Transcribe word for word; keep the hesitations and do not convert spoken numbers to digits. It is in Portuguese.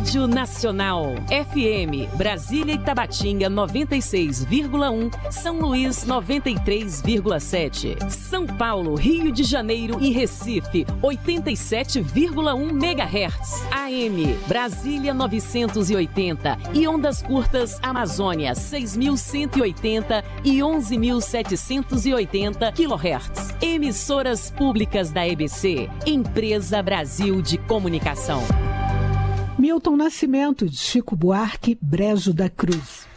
Rádio Nacional. F M, Brasília e Tabatinga noventa e seis vírgula um, São Luís noventa e três vírgula sete. São Paulo, Rio de Janeiro e Recife oitenta e sete vírgula um megahertz. A M, Brasília novecentos e oitenta e ondas curtas Amazônia seis mil cento e oitenta e onze mil setecentos e oitenta quilohertz. Emissoras públicas da E B C, Empresa Brasil de Comunicação. Milton Nascimento, de Chico Buarque, Brejo da Cruz.